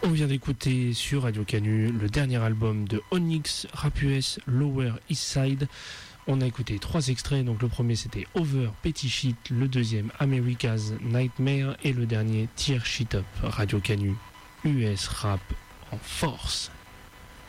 On vient d'écouter sur Radio Canu le dernier album de Onyx, Rap US, Lower East Side. On a écouté 3 extraits, donc le premier c'était Over Petty Shit, le deuxième America's Nightmare et le dernier Tear Shit Up. Radio Canu, US Rap en force.